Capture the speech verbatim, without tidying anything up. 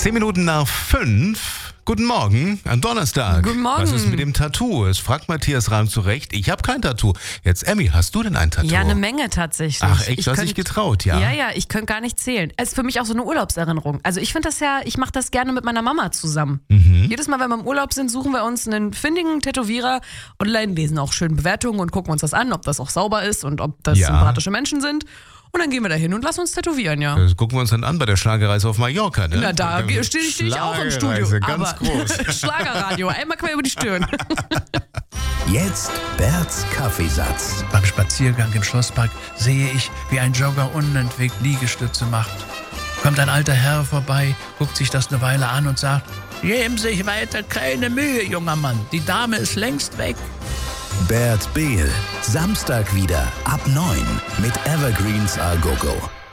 Zehn Minuten nach fünf. Guten Morgen, am Donnerstag. Guten Morgen. Was ist mit dem Tattoo? Es fragt Matthias Rahm zu Recht. Ich habe kein Tattoo. Jetzt, Emmy, hast du denn ein Tattoo? Ja, eine Menge tatsächlich. Ach echt, ich du hast könnt, dich getraut, ja? Ja, ja, ich könnte gar nicht zählen. Es ist für mich auch so eine Urlaubserinnerung. Also ich finde das ja, ich mache das gerne mit meiner Mama zusammen. Mhm. Jedes Mal, wenn wir im Urlaub sind, suchen wir uns einen findigen Tätowierer und lesen auch schön Bewertungen und gucken uns das an, ob das auch sauber ist und ob das Ja. sympathische Menschen sind. Und dann gehen wir da hin und lassen uns tätowieren, ja. Das gucken wir uns dann an bei der Schlagerreise auf Mallorca, ne? Na, da stehe ich, steh ich auch im Studio. Schlagerreise, ganz aber groß. Schlagerradio, einmal quer über die Stirn. Jetzt Berts Kaffeesatz. Beim Spaziergang im Schlosspark sehe ich, wie ein Jogger unentwegt Liegestütze macht. Kommt ein alter Herr vorbei, guckt sich das eine Weile an und sagt: Geben sich weiter keine Mühe, junger Mann, die Dame ist längst weg. Bert Behl. Samstag wieder ab neun mit Evergreens A Go Go.